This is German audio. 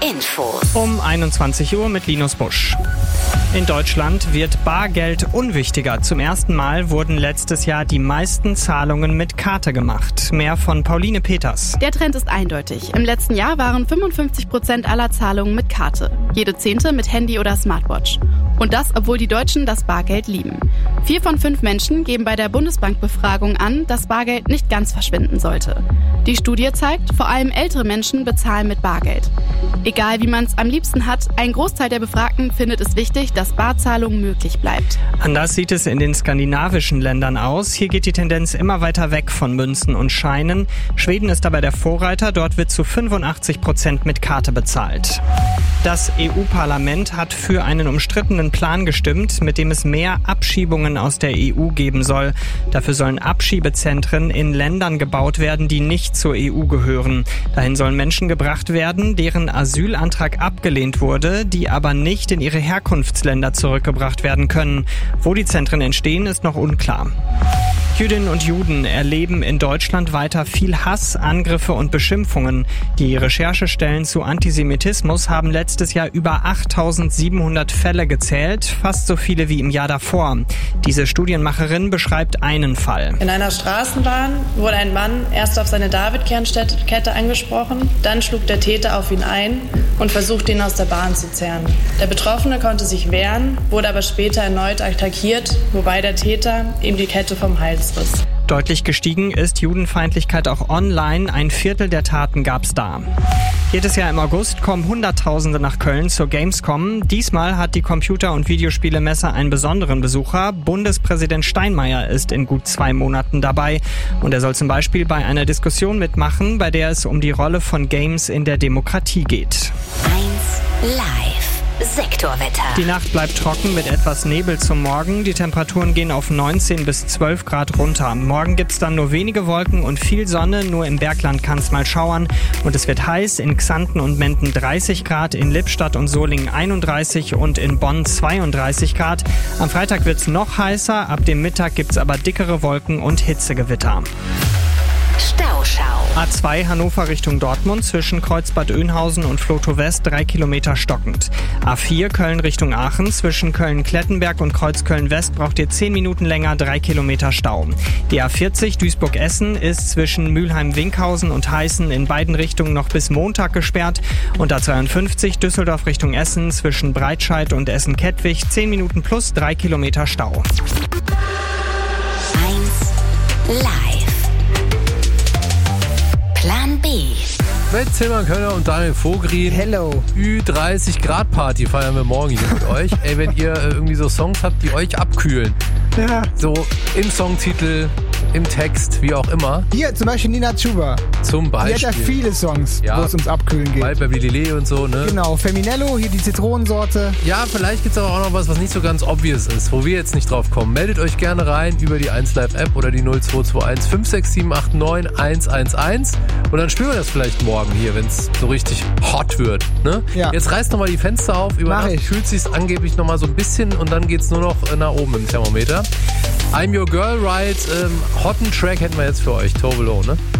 Infos. Um 21 Uhr mit Linus Busch. In Deutschland wird Bargeld unwichtiger. Zum ersten Mal wurden letztes Jahr die meisten Zahlungen mit Karte gemacht. Mehr von Pauline Peters. Der Trend ist eindeutig. Im letzten Jahr waren 55% aller Zahlungen mit Karte. Jede 10. mit Handy oder Smartwatch. Und das, obwohl die Deutschen das Bargeld lieben. 4 von 5 Menschen geben bei der Bundesbankbefragung an, dass Bargeld nicht ganz verschwinden sollte. Die Studie zeigt, vor allem ältere Menschen bezahlen mit Bargeld. Egal wie man es am liebsten hat, ein Großteil der Befragten findet es wichtig, dass Barzahlung möglich bleibt. Anders sieht es in den skandinavischen Ländern aus. Hier geht die Tendenz immer weiter weg von Münzen und Scheinen. Schweden ist dabei der Vorreiter. Dort wird zu 85% mit Karte bezahlt. Das EU-Parlament hat für einen umstrittenen Plan gestimmt, mit dem es mehr Abschiebungen aus der EU geben soll. Dafür sollen Abschiebezentren in Ländern gebaut werden, die nicht zur EU gehören. Dahin sollen Menschen gebracht werden, deren Asylantrag abgelehnt wurde, die aber nicht in ihre Herkunftsländer zurückgebracht werden können. Wo die Zentren entstehen, ist noch unklar. Jüdinnen und Juden erleben in Deutschland weiter viel Hass, Angriffe und Beschimpfungen. Die Recherchestellen zu Antisemitismus haben letztes Jahr über 8.700 Fälle gezählt, fast so viele wie im Jahr davor. Diese Studienmacherin beschreibt einen Fall. In einer Straßenbahn wurde ein Mann erst auf seine David-Kernkette angesprochen, dann schlug der Täter auf ihn ein und versuchte ihn aus der Bahn zu zerren. Der Betroffene konnte sich wehren, wurde aber später erneut attackiert, wobei der Täter ihm die Kette vom Hals riss. Deutlich gestiegen ist Judenfeindlichkeit auch online. 1/4 der Taten gab's da. Jedes Jahr im August kommen Hunderttausende nach Köln zur Gamescom. Diesmal hat die Computer- und Videospielemesse einen besonderen Besucher. Bundespräsident Steinmeier ist in gut 2 Monaten dabei. Und er soll zum Beispiel bei einer Diskussion mitmachen, bei der es um die Rolle von Games in der Demokratie geht. 1 Live. Sektorwetter. Die Nacht bleibt trocken mit etwas Nebel zum Morgen. Die Temperaturen gehen auf 19 bis 12 Grad runter. Morgen gibt's dann nur wenige Wolken und viel Sonne. Nur im Bergland kann's mal schauern. Und es wird heiß. In Xanten und Menden 30 Grad, in Lippstadt und Solingen 31 und in Bonn 32 Grad. Am Freitag wird's noch heißer. Ab dem Mittag gibt's aber dickere Wolken und Hitzegewitter. Stauschau. A2 Hannover Richtung Dortmund zwischen Kreuzbad Oeynhausen und Vlotho West 3 Kilometer stockend. A4 Köln Richtung Aachen zwischen Köln-Klettenberg und Kreuzköln West braucht ihr 10 Minuten länger, 3 Kilometer Stau. Die A40 Duisburg-Essen ist zwischen Mülheim-Winkhausen und Heißen in beiden Richtungen noch bis Montag gesperrt. Und A52 Düsseldorf Richtung Essen zwischen Breitscheid und Essen-Kettwig 10 Minuten plus 3 Kilometer Stau. 1 Live. Plan B. Mit Tilman Könner und Daniel Vogrin. Hello. Ü30 Grad Party feiern wir morgen hier mit euch. Ey, wenn ihr irgendwie so Songs habt, die euch abkühlen. Ja. So im Songtitel, im Text, wie auch immer. Hier zum Beispiel Nina Chuba. Zum Beispiel. Die hat ja viele Songs, Ja. wo es ums Abkühlen geht. Bei Lillet und so, ne? Genau, Feminello, hier die Zitronensorte. Ja, vielleicht gibt's aber auch noch was nicht so ganz obvious ist, wo wir jetzt nicht drauf kommen. Meldet euch gerne rein über die 1Live-App oder die 0221 56789 111 und dann spielen wir das vielleicht morgen hier, wenn es so richtig hot wird. Ne? Ja. Jetzt reißt nochmal die Fenster auf, über Mach Nacht ich. fühlt sich's angeblich nochmal so ein bisschen und dann geht's nur noch nach oben im Thermometer. I'm Your Girl Ride, hotten Track hätten wir jetzt für euch, Tove Lo, ne?